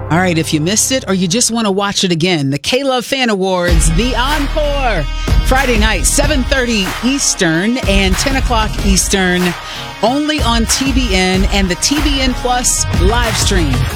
All right, if you missed it or you just want to watch it again, the K-Love Fan Awards, The Encore, Friday night, 7:30 Eastern and 10 o'clock Eastern, only on TBN and the TBN Plus live stream.